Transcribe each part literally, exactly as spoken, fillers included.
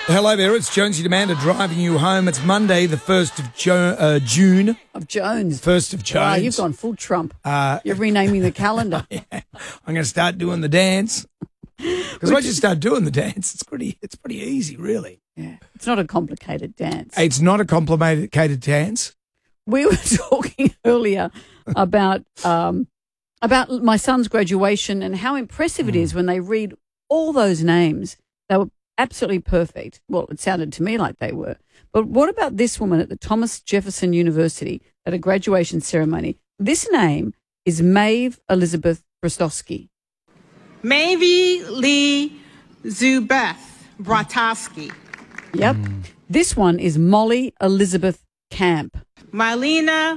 Hello there, it's Jonesy Demanda driving you home. It's Monday, the first of jo- uh, June. Of Jones. first of Jones. Wow, you've gone full Trump. Uh, You're renaming the calendar. yeah. I'm going to start doing the dance. Because once you start doing the dance, it's pretty It's pretty easy, really. Yeah, it's not a complicated dance. It's not a complicated dance. We were talking earlier about um, about my son's graduation and how impressive it is when they read all those names. They were absolutely perfect. Well, it sounded to me like they were. But what about this woman at the Thomas Jefferson University at a graduation ceremony? This name is Maeve Elizabeth Brostowski. Maeve Lee Zubeth Bratowski. Yep. Mm. This one is Molly Elizabeth Camp. Marlena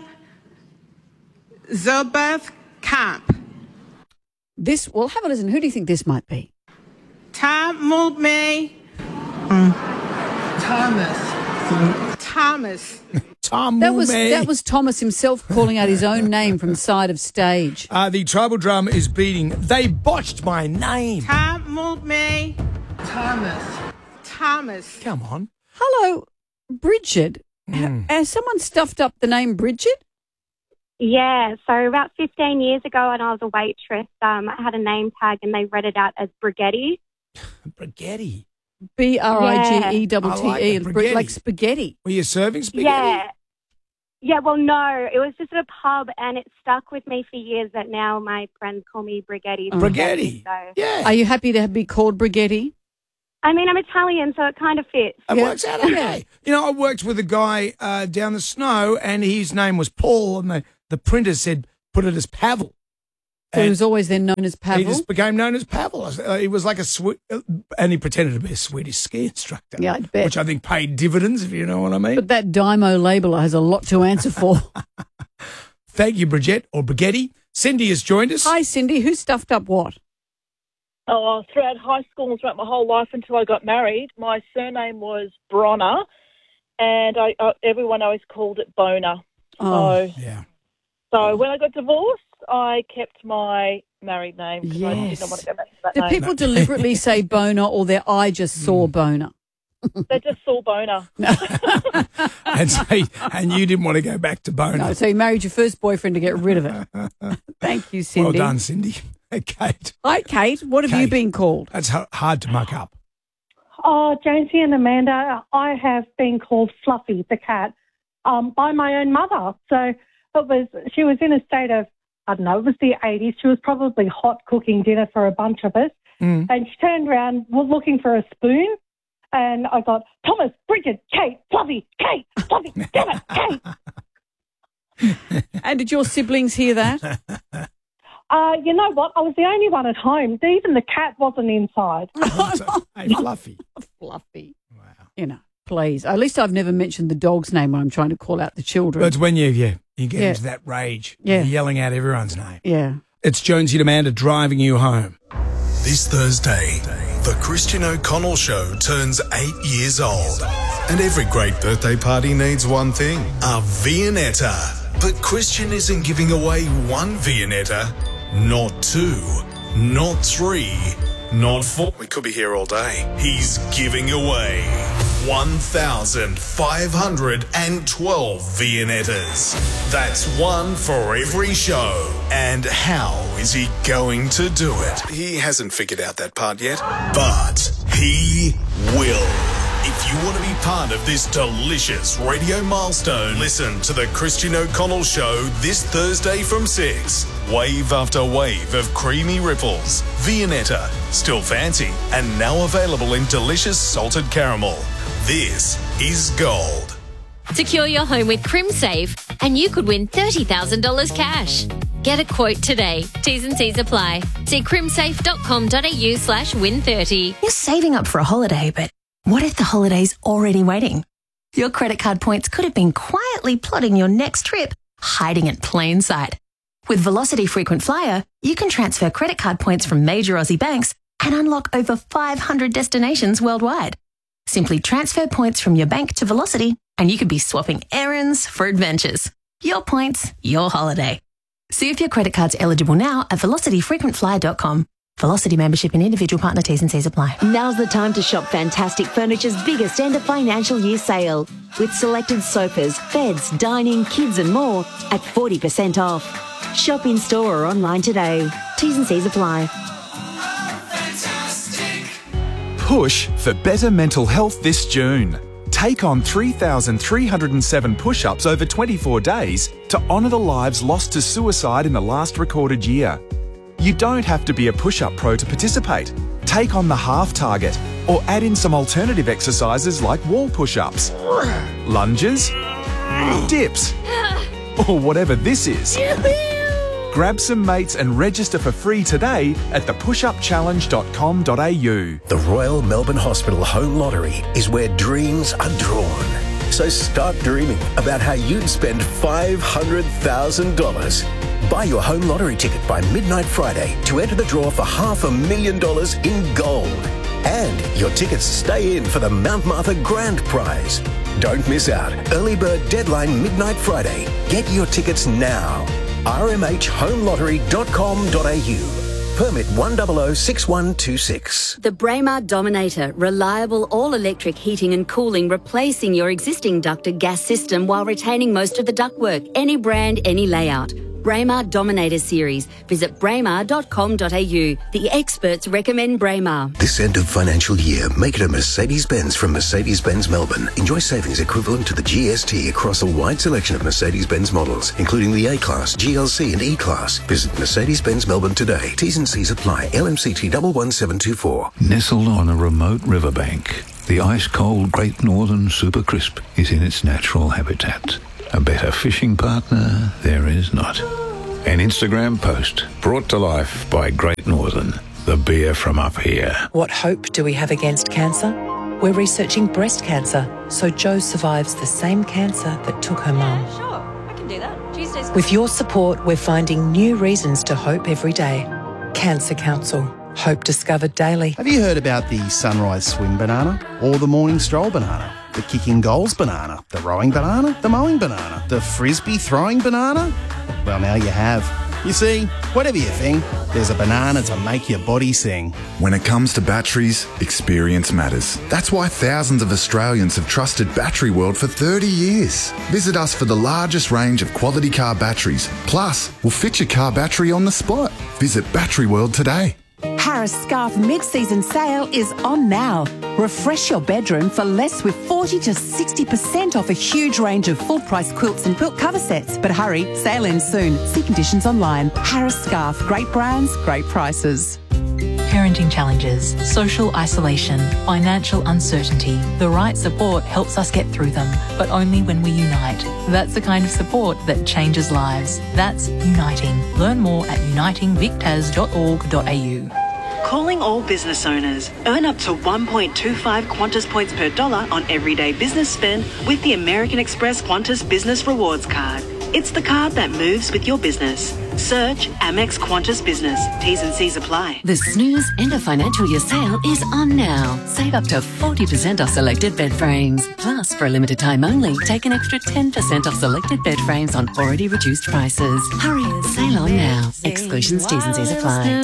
Zubeth Camp. This, well, have a listen. Who do you think this might be? Tom Mulmay. Thomas. Thomas. Tom that was Mulmay. that was Thomas himself calling out his own name from the side of stage. Uh, the tribal drum is beating. They botched my name. Tom Mulmay. Thomas. Thomas. Come on. Hello, Bridget. Mm. Has someone stuffed up the name Bridget? Yeah, so about fifteen years ago when I was a waitress, um, I had a name tag and they read it out as Brigetti. Brigetti. B R I G E T T E. Like, like spaghetti. Were you serving spaghetti? Yeah. Yeah, well, no, it was just at a pub and it stuck with me for years that now my friends call me Brigetti. Oh. Brigetti. So. Yeah. Are you happy to be called Brigetti? I mean, I'm Italian, so it kind of fits. It Yeah. works out okay. You know, I worked with a guy uh, down the snow and his name was Paul and the, the printer said put it as Pavel. So he was always then known as Pavel? He just became known as Pavel. Uh, he was like a Swe- uh, and he pretended to be a Swedish ski instructor. Yeah, I'd bet. Which I think paid dividends, if you know what I mean. But that Dymo labeler has a lot to answer for. Thank you, Bridget, or Brigetti. Cindy has joined us. Hi, Cindy. Who stuffed up what? Oh, throughout high school and throughout my whole life until I got married, my surname was Bronner, and I, uh, everyone always called it Boner. Oh, so, yeah. So when I got divorced, I kept my married name because I Yes. didn't want to go back to that Do name. people deliberately say boner or their eye just saw boner? They just saw Boner. and, so, and you didn't want to go back to Boner. No, so you married your first boyfriend to get rid of it. Thank you, Cindy. Well done, Cindy. Kate. Hi, Kate. What have you Kate. been called? That's h- hard to muck up. Oh, Jonesy and Amanda, I have been called Fluffy the cat um, by my own mother. So it was, she was in a state of, I don't know, it was the eighties. She was probably hot cooking dinner for a bunch of us. Mm. And she turned around, was looking for a spoon. And I got Thomas, Bridget, Kate, Fluffy, Kate, Fluffy, damn it, Kate. And did your siblings hear that? Uh, you know what? I was the only one at home. Even the cat wasn't inside. Hey, Fluffy. Fluffy. Wow. You know, please. At least I've never mentioned the dog's name when I'm trying to call out the children. But it's when you, yeah, you get Yeah. into that rage. Yeah. You're yelling out everyone's name. Yeah. It's Jonesy Demanda driving you home. This Thursday, the Christian O'Connell Show turns eight years old. And every great birthday party needs one thing, a Viennetta. But Christian isn't giving away one Viennetta, not two, not three, not four. We could be here all day. He's giving away one thousand five hundred twelve Viennettas. That's one for every show. And how is he going to do it? He hasn't figured out that part yet, but he will. If you want to be part of this delicious radio milestone, listen to the Christian O'Connell Show this Thursday from six. Wave after wave of creamy ripples. Viennetta, still fancy, and now available in delicious salted caramel. This is gold. Secure your home with CrimSafe and you could win thirty thousand dollars cash. Get a quote today. T's and C's apply. See crimsafe.com.au slash win 30. You're saving up for a holiday, but what if the holiday's already waiting? Your credit card points could have been quietly plotting your next trip, hiding in plain sight. With Velocity Frequent Flyer, you can transfer credit card points from major Aussie banks and unlock over five hundred destinations worldwide. Simply transfer points from your bank to Velocity and you could be swapping errands for adventures. Your points, your holiday. See if your credit card's eligible now at velocity frequent flyer dot com. Velocity membership and individual partner T's and C's apply. Now's the time to shop Fantastic Furniture's biggest end of financial year sale. With selected sofas, beds, dining, kids and more at forty percent off. Shop in store or online today. T's and C's apply. Push for better mental health this June. Take on three thousand three hundred seven push-ups over twenty-four days to honour the lives lost to suicide in the last recorded year. You don't have to be a push-up pro to participate. Take on the half target or add in some alternative exercises like wall push-ups, lunges, dips, or whatever this is. Grab some mates and register for free today at the push up challenge dot com dot a u. The Royal Melbourne Hospital Home Lottery is where dreams are drawn. So start dreaming about how you'd spend five hundred thousand dollars. Buy your home lottery ticket by midnight Friday to enter the draw for half a million dollars in gold. And your tickets stay in for the Mount Martha Grand Prize. Don't miss out. Early bird deadline midnight Friday. Get your tickets now. r m h home lottery dot com dot a u. Permit one zero zero six one two six. The Braemar Dominator, reliable all-electric heating and cooling, replacing your existing ducted gas system while retaining most of the ductwork. Any brand, any layout. Braemar Dominator series. Visit braemar dot com dot a u. The experts recommend Braemar. This end of financial year, make it a Mercedes-Benz from Mercedes-Benz Melbourne. Enjoy savings equivalent to the G S T across a wide selection of Mercedes-Benz models, including the A-Class, G L C and E-Class. Visit Mercedes-Benz Melbourne today. T's and C's apply. L M C T one one seven two four. Nestled on a remote riverbank, the ice-cold Great Northern Super Crisp is in its natural habitat. A better fishing partner there is not. An Instagram post brought to life by Great Northern, the beer from up here. What hope do we have against cancer? We're researching breast cancer, so Jo survives the same cancer that took her mum. Yeah, sure. I can do that. Tuesdays. With your support, we're finding new reasons to hope every day. Cancer Council. Hope discovered daily. Have you heard about the sunrise swim banana or the morning stroll banana? The kicking goals banana, the rowing banana, the mowing banana, the frisbee throwing banana? Well, now you have. You see, whatever you think, there's a banana to make your body sing. When it comes to batteries, experience matters. That's why thousands of Australians have trusted Battery World for thirty years. Visit us for the largest range of quality car batteries. Plus, we'll fit your car battery on the spot. Visit Battery World today. Harris Scarf mid-season sale is on now. Refresh your bedroom for less with forty to sixty percent off a huge range of full-price quilts and quilt cover sets. But hurry, sale ends soon. See conditions online. Harris Scarf, great brands, great prices. Parenting challenges, social isolation, financial uncertainty. The right support helps us get through them, but only when we unite. That's the kind of support that changes lives. That's Uniting. Learn more at uniting vic tas dot org dot a u. Calling all business owners. Earn up to one point two five Qantas points per dollar on everyday business spend with the American Express Qantas Business Rewards Card. It's the card that moves with your business. Search Amex Qantas Business. T's and C's apply. The Snooze End of Financial Year sale is on now. Save up to forty percent off selected bed frames. Plus, for a limited time only, take an extra ten percent off selected bed frames on already reduced prices. Hurry, sale on now. Exclusions, T's and C's apply.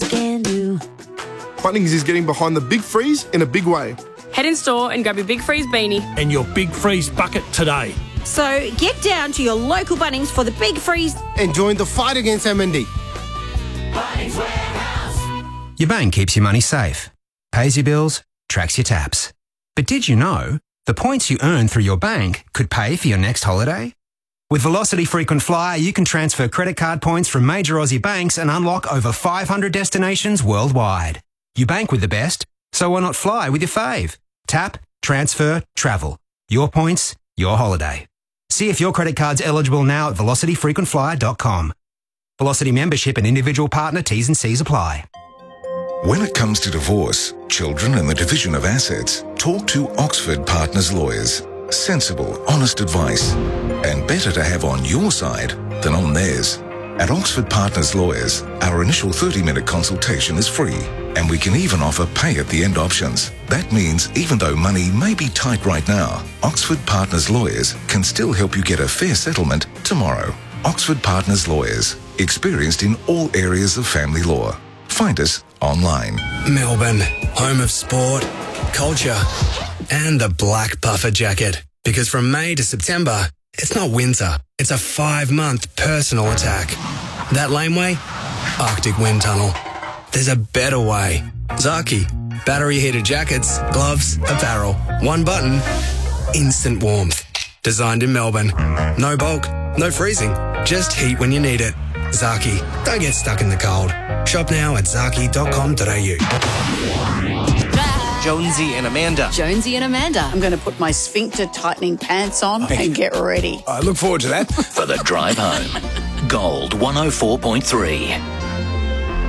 Bunnings is getting behind the Big Freeze in a big way. Head in store and grab your Big Freeze beanie and your Big Freeze bucket today. So get down to your local Bunnings for the Big Freeze and join the fight against M and D. Bunnings Warehouse. Your bank keeps your money safe, pays your bills, tracks your taps. But did you know the points you earn through your bank could pay for your next holiday? With Velocity Frequent Flyer, you can transfer credit card points from major Aussie banks and unlock over five hundred destinations worldwide. You bank with the best, so why not fly with your fave? Tap, transfer, travel. Your points, your holiday. See if your credit card's eligible now at velocity frequent flyer dot com. Velocity membership and individual partner T's and C's apply. When it comes to divorce, children and the division of assets, talk to Oxford Partners Lawyers. Sensible, honest advice. And better to have on your side than on theirs. At Oxford Partners Lawyers, our initial thirty minute consultation is free, and we can even offer pay-at-the-end options. That means even though money may be tight right now, Oxford Partners Lawyers can still help you get a fair settlement tomorrow. Oxford Partners Lawyers, experienced in all areas of family law. Find us online. Melbourne, home of sport, culture, and the black puffer jacket. Because from May to September, it's not winter. It's a five-month personal attack. That laneway? Arctic wind tunnel. There's a better way. Zaki. Battery-heated jackets, gloves, apparel. One button. Instant warmth. Designed in Melbourne. No bulk, no freezing. Just heat when you need it. Zaki. Don't get stuck in the cold. Shop now at zaki dot com dot a u. Jonesy and Amanda. Jonesy and Amanda. I'm going to put my sphincter tightening pants on okay. and get ready. I look forward to that. For the drive home. Gold one oh four point three.